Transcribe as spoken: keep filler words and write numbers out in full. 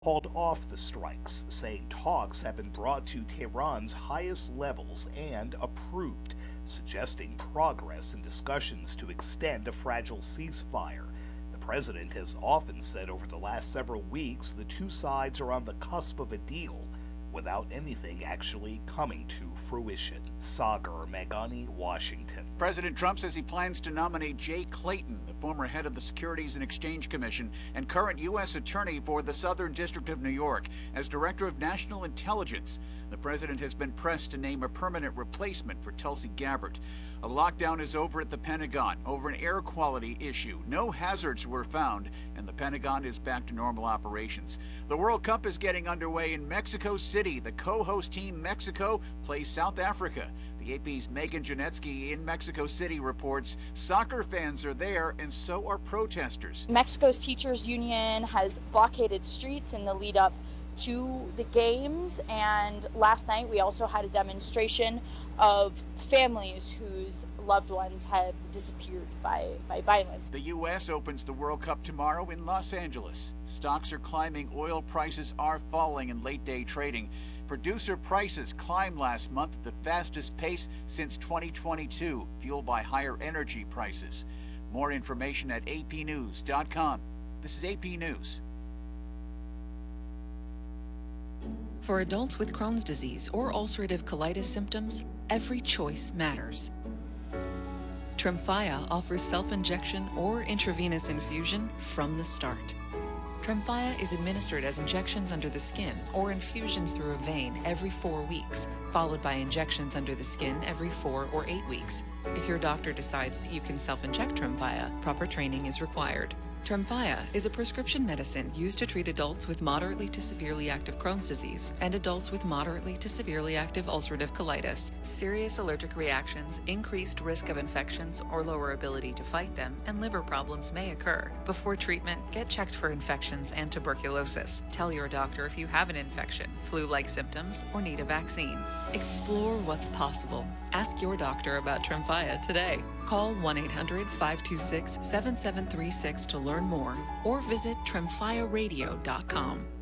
called off the strikes, saying talks have been brought to Tehran's highest levels and approved, suggesting progress in discussions to extend a fragile ceasefire. The president has often said over the last several weeks the two sides are on the cusp of a deal, without anything actually coming to fruition. Sagar Meghani, Washington. President Trump says he plans to nominate Jay Clayton, the former head of the Securities and Exchange Commission and current U S attorney for the Southern District of New York, as Director of National Intelligence. The president has been pressed to name a permanent replacement for Tulsi Gabbard. A lockdown is over at the Pentagon over an air quality issue. No hazards were found, and the Pentagon is back to normal operations. The World Cup is getting underway in Mexico City. The co-host team, Mexico, plays South Africa. The A P's Megan Janetsky in Mexico City reports soccer fans are there, and so are protesters. Mexico's teachers union has blockaded streets in the lead up to the games, and last night we also had a demonstration of families whose loved ones have disappeared by, by violence. The U S opens the World Cup tomorrow in Los Angeles. Stocks are climbing, oil prices are falling in late day trading. Producer prices climbed last month at the fastest pace since twenty twenty-two, fueled by higher energy prices. More information at A P news dot com. This is A P News. For adults with Crohn's disease or ulcerative colitis symptoms, every choice matters. Tremfya offers self-injection or intravenous infusion from the start. Tremfya is administered as injections under the skin or infusions through a vein every four weeks, followed by injections under the skin every four or eight weeks. If your doctor decides that you can self-inject Tremfya, proper training is required. Tremfya is a prescription medicine used to treat adults with moderately to severely active Crohn's disease and adults with moderately to severely active ulcerative colitis. Serious allergic reactions, increased risk of infections or lower ability to fight them, and liver problems may occur. Before treatment, get checked for infections and tuberculosis. Tell your doctor if you have an infection, flu-like symptoms, or need a vaccine. Explore what's possible. Ask your doctor about Tremfya today. Call one eight hundred, five two six, seven seven three six to learn more, or visit tremfya radio dot com.